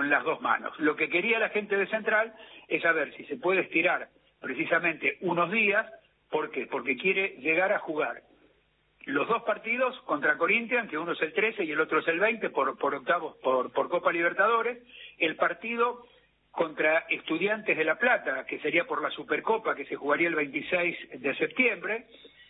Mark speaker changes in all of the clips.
Speaker 1: con las dos manos. Lo que quería la gente de Central es saber si se puede estirar precisamente unos días. ¿Por qué? Porque quiere llegar a jugar los dos partidos contra Corinthians, que uno es el 13 y el otro es el 20 por octavos por Copa Libertadores, el partido contra Estudiantes de La Plata, que sería por la Supercopa, que se jugaría el 26 de septiembre,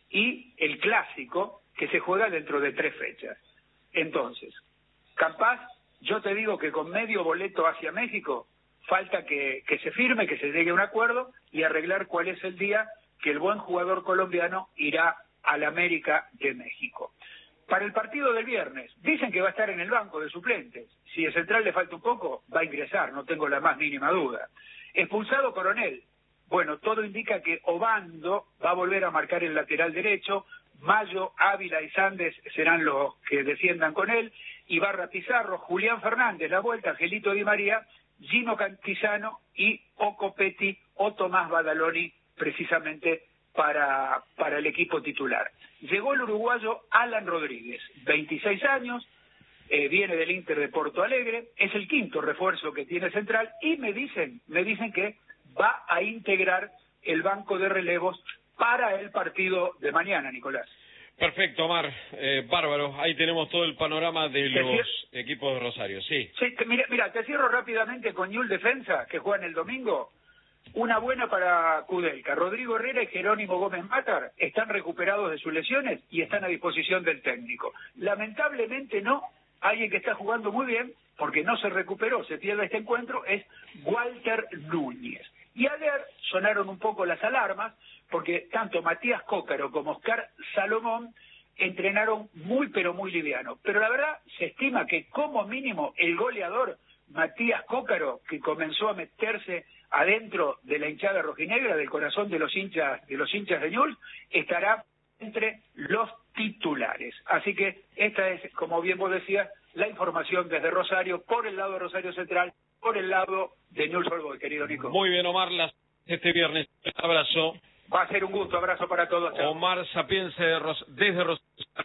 Speaker 1: y el Clásico, que se juega dentro de 3 fechas. Entonces, capaz, yo te digo que con medio boleto hacia México, falta que se firme, que se llegue a un acuerdo y arreglar cuál es el día que el buen jugador colombiano irá al América de México. Para el partido del viernes, dicen que va a estar en el banco de suplentes. Si el Central le falta un poco, va a ingresar, no tengo la más mínima duda. Expulsado Coronel. Bueno, todo indica que Obando va a volver a marcar el lateral derecho, Mayo, Ávila y Sandes serán los que defiendan con él, Ibarra Pizarro, Julián Fernández, la vuelta, Angelito Di María, Gino Cantizano y Ocopetti o Tomás Badaloni, precisamente para el equipo titular. Llegó el uruguayo Alan Rodríguez, 26 años, viene del Inter de Porto Alegre, es el quinto refuerzo que tiene Central y me dicen que va a integrar el banco de relevos para el partido de mañana, Nicolás.
Speaker 2: Perfecto, Omar, bárbaro, ahí tenemos todo el panorama de los equipos de Rosario, sí.
Speaker 1: Sí, mira, te cierro rápidamente con Newell's Defensa, que juegan el domingo. Una buena para Kudelka. Rodrigo Herrera y Jerónimo Gómez Matar están recuperados de sus lesiones y están a disposición del técnico. Lamentablemente no, alguien que está jugando muy bien, porque no se recuperó, se pierde este encuentro, es Walter Núñez. Y ayer sonaron un poco las alarmas, porque tanto Matías Cócaro como Oscar Salomón entrenaron muy pero muy liviano. Pero la verdad se estima que como mínimo el goleador Matías Cócaro, que comenzó a meterse adentro de la hinchada rojinegra, del corazón de los hinchas de Newell's, estará entre los titulares. Así que esta es, como bien vos decías, la información desde Rosario, por el lado de Rosario Central, por el lado de Newell's Old Boys, querido Nico.
Speaker 2: Muy bien, Omar, este viernes. Un abrazo.
Speaker 1: Va a ser un gusto, abrazo para todos. Chao.
Speaker 2: Omar Sapiense desde Rosario.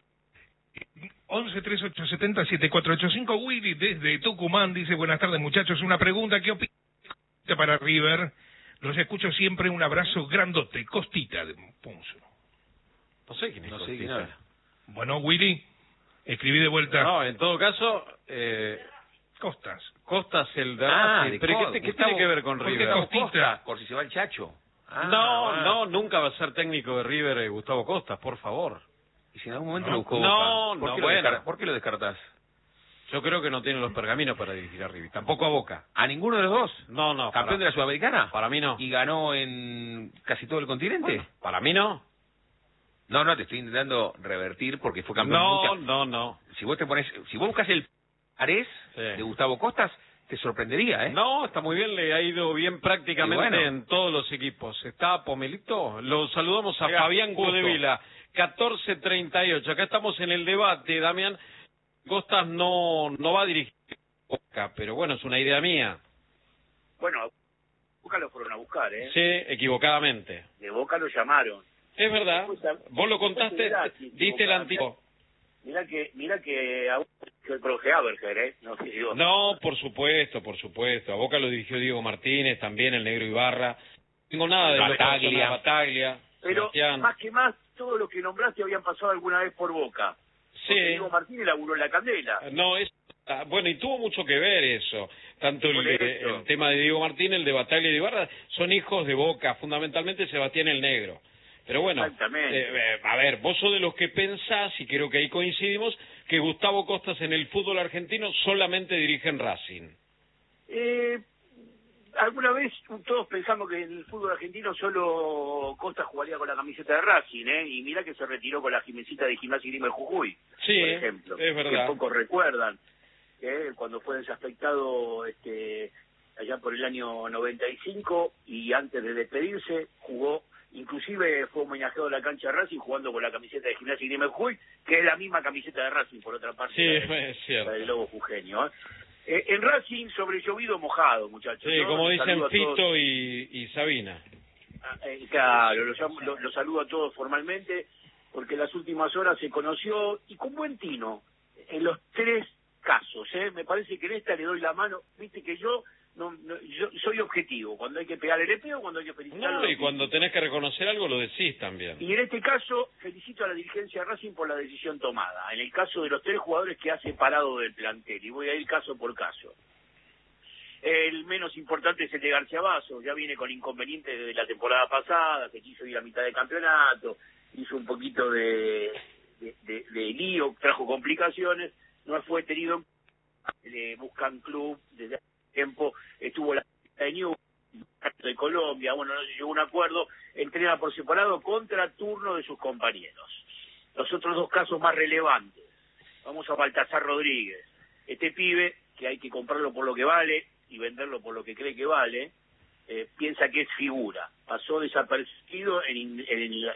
Speaker 3: 11-3870-7485. Willy desde Tucumán dice: buenas tardes, muchachos, una pregunta, ¿qué opina para River? Los escucho siempre, un abrazo grandote. Costita de Punzo.
Speaker 2: No sé quién es Costita.
Speaker 3: Bueno, Willy, escribí de vuelta.
Speaker 2: No, en todo caso, Costas el de Racing. ¿Pero qué tiene que ver con River?
Speaker 3: Costita,
Speaker 4: por si se va el Chacho.
Speaker 2: No, nunca va a ser técnico de River Gustavo Costas, por favor.
Speaker 4: Y si en algún momento lo buscó
Speaker 2: Boca.
Speaker 4: ¿Por qué lo descartás?
Speaker 2: Yo creo que no tiene los pergaminos para dirigir a River, tampoco a Boca.
Speaker 4: ¿A ninguno de los dos?
Speaker 2: No.
Speaker 4: ¿Campeón de la Sudamericana?
Speaker 2: Para mí no.
Speaker 4: ¿Y ganó en casi todo el continente?
Speaker 2: Bueno, para mí no.
Speaker 4: No, te estoy intentando revertir porque fue campeón.
Speaker 2: No.
Speaker 4: Si vos buscas el Ares de Gustavo Costas, te sorprendería, ¿eh?
Speaker 2: No, está muy bien, le ha ido bien prácticamente en todos los equipos. ¿Está Pomelito? Lo saludamos a Fabián Cudevila, 14:38. Acá estamos en el debate, Damián. Costas no va a dirigir Boca, pero bueno, es una idea mía.
Speaker 5: Bueno, Boca lo fueron a buscar, ¿eh?
Speaker 2: Sí, equivocadamente.
Speaker 5: De Boca lo llamaron.
Speaker 2: Es verdad, vos lo contaste, diste el antiguo.
Speaker 5: Mira que a Boca el profe Aberger, ¿eh?
Speaker 2: No, por supuesto. A Boca lo dirigió Diego Martínez, también el Negro Ibarra. No tengo nada de Bataglia.
Speaker 5: Pero
Speaker 2: Sebastián.
Speaker 5: más, todos los que nombraste habían pasado alguna vez por Boca.
Speaker 2: Sí.
Speaker 5: Diego Martínez laburó en la Candela.
Speaker 2: No, bueno, y tuvo mucho que ver eso. Tanto el tema de Diego Martínez, el de Bataglia y de Ibarra, son hijos de Boca, fundamentalmente Sebastián el Negro. Pero bueno, a ver, vos sos de los que pensás, y creo que ahí coincidimos, que Gustavo Costas en el fútbol argentino solamente dirige en Racing.
Speaker 5: Alguna vez todos pensamos que en el fútbol argentino solo Costas jugaría con la camiseta de Racing, y mira que se retiró con la Jimecita de Gimnasia y Grima de Jujuy,
Speaker 2: sí,
Speaker 5: por ejemplo.
Speaker 2: Es verdad.
Speaker 5: Que pocos recuerdan, cuando fue desaspectado allá por el año 95, y antes de despedirse jugó. Inclusive fue homenajeado a la cancha de Racing jugando con la camiseta de Gimnasia y Grima de Jujuy, que es la misma camiseta de Racing, por otra parte.
Speaker 2: Sí, es cierto.
Speaker 5: La del Lobo Jujeño. En Racing, sobre llovido mojado, muchachos.
Speaker 2: Sí,
Speaker 5: ¿no?
Speaker 2: como dicen Fito y Sabina.
Speaker 5: Claro, los saludo a todos formalmente, porque en las últimas horas se conoció, y con buen tino, en los 3 casos, me parece que en esta le doy la mano, viste que yo soy objetivo, cuando hay que pegarle le pego, cuando hay que felicitarlo.
Speaker 2: No, y cuando tenés que reconocer algo lo decís también.
Speaker 5: Y en este caso felicito a la dirigencia de Racing por la decisión tomada, en el caso de los 3 jugadores que ha separado del plantel, y voy a ir caso por caso. El menos importante es el de García Basso, ya viene con inconvenientes desde la temporada pasada, se quiso ir a mitad de campeonato, hizo un poquito de lío, trajo complicaciones, no fue tenido, le buscan club desde hace tiempo, estuvo la de New de Colombia, bueno, no se llegó a un acuerdo, entrena por separado contra turno de sus compañeros. Los otros 2 casos más relevantes, vamos a Baltasar Rodríguez, este pibe que hay que comprarlo por lo que vale y venderlo por lo que cree que vale, piensa que es figura, pasó desapercibido en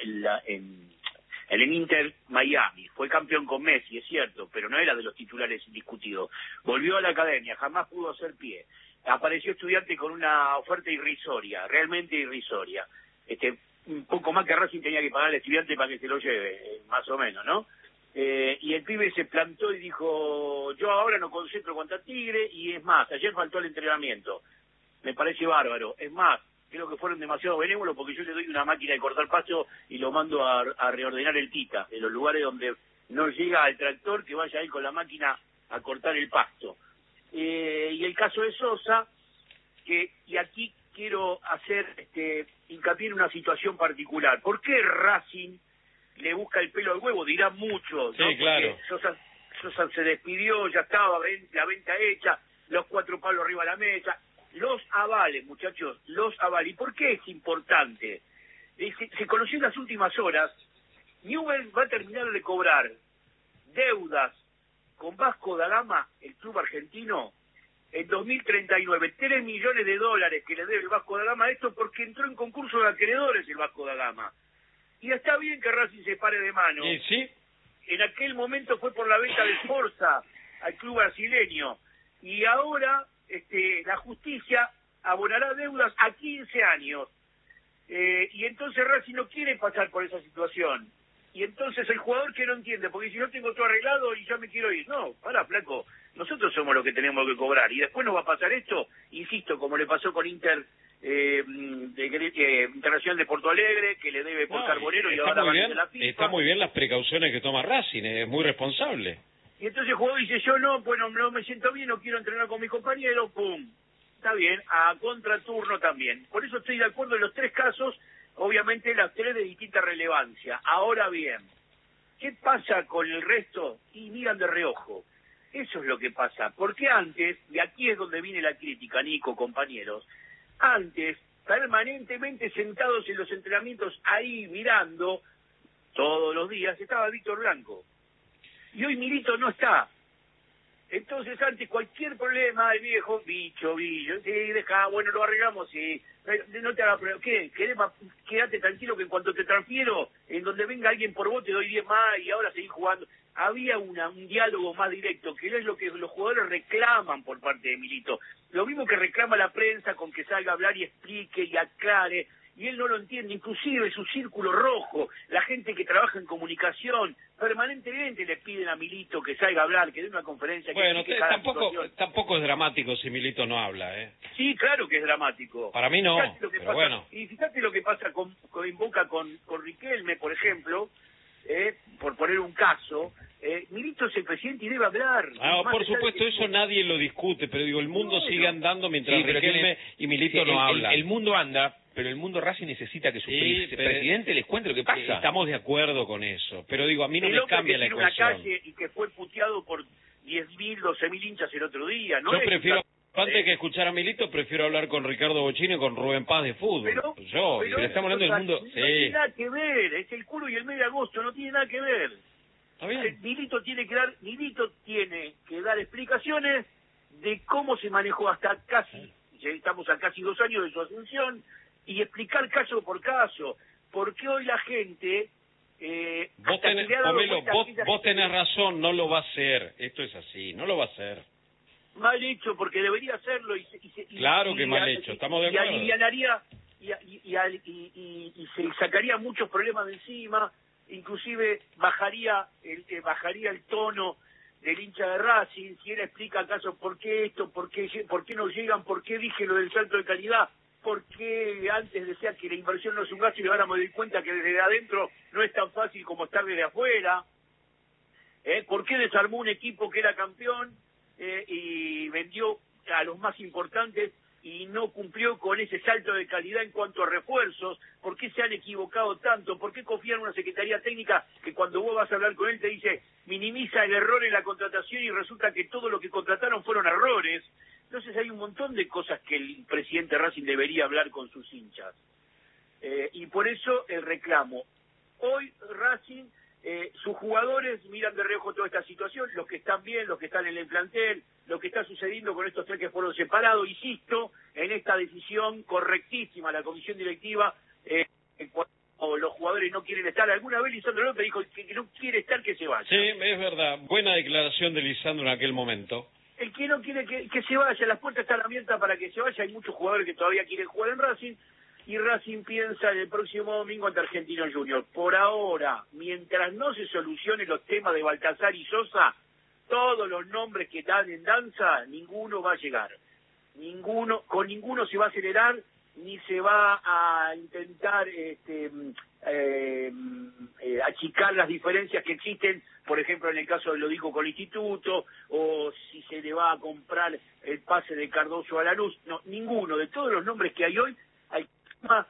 Speaker 5: el Inter Miami, fue campeón con Messi, es cierto, pero no era de los titulares indiscutidos. Volvió a la academia, jamás pudo hacer pie. Apareció Estudiante con una oferta irrisoria, realmente irrisoria. Un poco más que Racing tenía que pagar al Estudiante para que se lo lleve, más o menos, ¿no? Y el pibe se plantó y dijo, yo ahora no concentro contra Tigre, y es más, ayer faltó el entrenamiento. Me parece bárbaro. Es más, creo que fueron demasiado benévolos porque yo le doy una máquina de cortar pasto y lo mando a reordenar el Tita, en los lugares donde no llega el tractor, que vaya ahí con la máquina a cortar el pasto. Y el caso de Sosa, y aquí quiero hacer hincapié en una situación particular. ¿Por qué Racing le busca el pelo al huevo? Dirán muchos, ¿no?
Speaker 2: Sí, claro.
Speaker 5: Sosa se despidió, ya estaba la venta hecha, los 4 palos arriba de la mesa. Los avales, muchachos, los avales. ¿Y por qué es importante? Se conoció en las últimas horas, Newell va a terminar de cobrar deudas con Vasco da Gama, el club argentino, en 2039, $3 millones que le debe el Vasco da Gama, esto porque entró en concurso de acreedores el Vasco da Gama. Y está bien que Racing se pare de mano.
Speaker 2: ¿Sí?
Speaker 5: En aquel momento fue por la venta de Forza al club brasileño, y ahora la justicia abonará deudas a 15 años. Y entonces Racing no quiere pasar por esa situación. Y entonces el jugador que no entiende, porque si no tengo todo arreglado y ya me quiero ir. No, pará, flaco, nosotros somos los que tenemos que cobrar. Y después nos va a pasar esto, insisto, como le pasó con Internacional de Porto Alegre, que le debe por Carbonero y ahora va a la FIFA.
Speaker 2: Está muy bien las precauciones que toma Racing, es muy responsable.
Speaker 5: Y entonces el jugador dice, yo no, bueno, no me siento bien, no quiero entrenar con mis compañeros, pum. Está bien, a contraturno también. Por eso estoy de acuerdo en los 3 casos, obviamente las 3 de distinta relevancia. Ahora bien, ¿qué pasa con el resto? Y miran de reojo. Eso es lo que pasa. Porque antes, y aquí es donde viene la crítica, Nico, compañeros, antes, permanentemente sentados en los entrenamientos ahí mirando, todos los días, estaba Víctor Blanco. Y hoy Milito no está. Entonces antes cualquier problema, el viejo, bicho, sí, deja, bueno, lo arreglamos, sí, no te hagas problema, ¿qué? Quédate tranquilo que en cuanto te transfiero, en donde venga alguien por vos te doy 10 más y ahora seguís jugando. Había un diálogo más directo, que es lo que los jugadores reclaman por parte de Milito. Lo mismo que reclama la prensa con que salga a hablar y explique y aclare, y él no lo entiende, inclusive su círculo rojo, la gente que trabaja en comunicación, permanentemente le piden a Milito que salga a hablar, que dé una conferencia.
Speaker 2: Bueno, tampoco es dramático si Milito no habla, ¿eh?
Speaker 5: Sí, claro que es dramático.
Speaker 2: Para mí no, pero bueno.
Speaker 5: Y fíjate lo que pasa en Boca con Riquelme, por ejemplo, por poner un caso. Milito es el presidente y debe hablar.
Speaker 2: Por supuesto, eso nadie lo discute, pero digo, el mundo sigue andando mientras Riquelme y Milito no hablan.
Speaker 4: El mundo anda, pero el mundo Racing necesita que su presidente les cuente lo que pasa.
Speaker 2: Estamos de acuerdo con eso, pero digo, a mí no me cambia la ecuación.
Speaker 5: Una calle y que fue puteado por 10.000, 12.000 hinchas el otro día.
Speaker 2: Yo prefiero, antes que escuchar a Milito, prefiero hablar con Ricardo Bochini y con Rubén Paz de fútbol. Pero estamos hablando del mundo.
Speaker 5: No tiene nada que ver, es el culo y el mes de agosto, no tiene nada que ver. Milito tiene que dar explicaciones de cómo se manejó hasta casi, ya estamos a casi 2 años de su ascensión, y explicar caso por caso, porque hoy la gente...
Speaker 2: Vos tenés razón, no lo va a hacer, esto es así, no lo va a hacer.
Speaker 5: Mal hecho, porque debería hacerlo
Speaker 2: claro que mal hecho, estamos de acuerdo.
Speaker 5: Y alivianaría y se sacaría muchos problemas de encima, inclusive bajaría el tono del hincha de Racing, si él explica acaso por qué esto, por qué no llegan, por qué dije lo del salto de calidad, por qué antes decía que la inversión no es un gasto y ahora me doy cuenta que desde adentro no es tan fácil como estar desde afuera, por qué desarmó un equipo que era campeón y vendió a los más importantes y no cumplió con ese salto de calidad en cuanto a refuerzos, por qué se han equivocado tanto, por qué confían en una secretaría técnica que cuando vos vas a hablar con él te dice minimiza el error en la contratación y resulta que todo lo que contrataron fueron errores. Entonces hay un montón de cosas que el presidente Racing debería hablar con sus hinchas. Y por eso el reclamo. Hoy Racing, sus jugadores miran de reojo toda esta situación, los que están bien, los que están en el plantel, lo que está sucediendo con estos 3 que fueron separados, insisto, en esta decisión correctísima la comisión directiva, cuando los jugadores no quieren estar. Alguna vez Lisandro López dijo que no quiere estar, que se vaya.
Speaker 2: Sí, es verdad, buena declaración de Lisandro en aquel momento.
Speaker 5: El que no quiere que se vaya, las puertas están abiertas para que se vaya, hay muchos jugadores que todavía quieren jugar en Racing, y Racing piensa en el próximo domingo ante Argentinos Juniors. Por ahora, mientras no se solucionen los temas de Baltazar y Sosa, todos los nombres que están en danza, ninguno va a llegar. Con ninguno se va a acelerar, ni se va a intentar achicar las diferencias que existen, por ejemplo, en el caso de Lodico con el Instituto, o si se le va a comprar el pase de Cardoso a Lanús. No, ninguno. De todos los nombres que hay hoy, hay más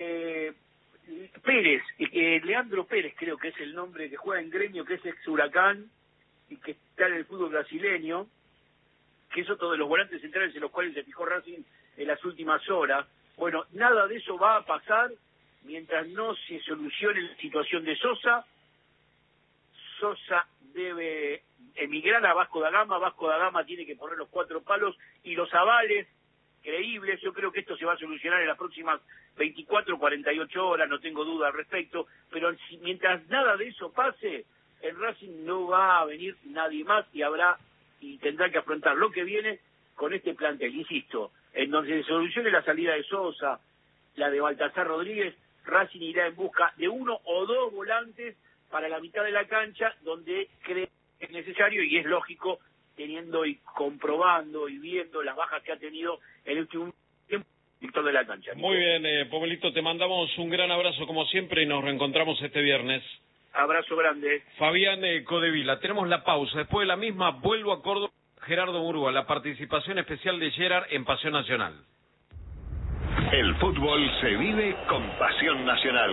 Speaker 5: Pérez, Leandro Pérez creo que es el nombre, que juega en Gremio, que es ex Huracán y que está en el fútbol brasileño, que es otro de los volantes centrales en los cuales se fijó Racing en las últimas horas. Bueno, nada de eso va a pasar mientras no se solucione la situación de Sosa. Sosa debe emigrar a Vasco da Gama tiene que poner los 4 palos y los avales creíbles. Yo creo que esto se va a solucionar en las próximas 24, 48 horas, no tengo duda al respecto, pero mientras nada de eso pase, en Racing no va a venir nadie más y tendrá que afrontar lo que viene con este plantel, insisto, en donde se solucione la salida de Sosa, la de Baltazar Rodríguez, Racing irá en busca de 1 o 2 volantes para la mitad de la cancha, donde cree que es necesario y es lógico, teniendo y comprobando y viendo las bajas que ha tenido en el último tiempo el sector de la cancha.
Speaker 2: Muy bien, Pomelito, te mandamos un gran abrazo como siempre y nos reencontramos este viernes.
Speaker 5: Abrazo grande.
Speaker 2: Fabián Codevila, tenemos la pausa. Después de la misma, vuelvo a Córdoba, Gerardo Murúa, la participación especial de Gerard en Pasión Nacional.
Speaker 6: El fútbol se vive con Pasión Nacional.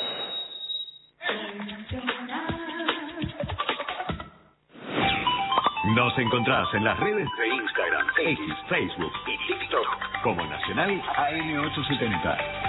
Speaker 6: Nos encontrás en las redes de Instagram, X, Facebook y TikTok como Nacional AM870.